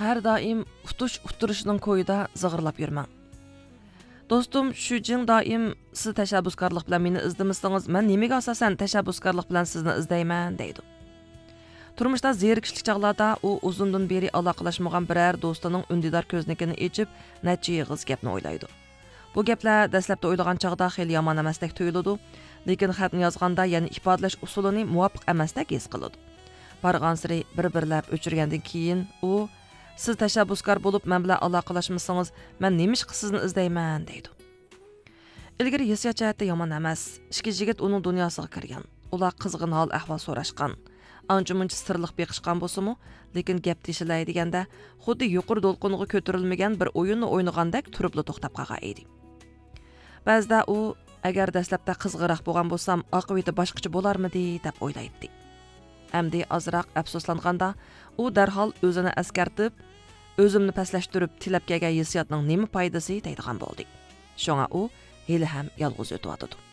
Har doim uturishning ko'yida zig'irlab yurmang. Do'stum Shujing doim siz tashabbuskorlik bilan meni izlamasangiz, men nimaga asosan tashabbuskorlik bilan sizni izlayman deydi. Turmushda zerikishli chaqlarda u uzundan beri aloqalashmagan biror do'stining undidor ko'znikini echib, necha yig'iz gapni o'ylaydi. Bu gaplar dastlabda o'ylagan chaqda xeyli yomon emasdek tuyuladi, lekin xatni yozganda yana ifodalash usulini muvofiq emasdek his qiladi. Bargan siri bir-birlab o'chirgandan keyin u siz tashabbuskor bo'lib, men bilan aloqalashmasangiz, men nemish sizni izlayman deydi. Ilgari hissiyot jihatda yomon emas. Ikki yigit uning dunyosiga kirgan. Ular qizg'in hol ahvol so'rashgan. Ancha-muncha sirliq beqishgan bo'lsa-mu, lekin gap teshilay deganda, xuddi yuqori to'lqinga ko'tarilmagan bir o'yinni o'ynagandek turibli to'xtab qolgan edi. Ba'zida u agar dastlabda qizg'iroq bo'lgan bo'lsam, oqibati boshqacha bo'larmidi deb o'ylaydi. Amdi azroq afsuslanganda, u darhol o'zini askartib, o'zimni paslashtirib tilab kelgan hissiyotning nima foydasi deydigan bo'ldi. Shunga u hali ham yolg'iz o'tyapti.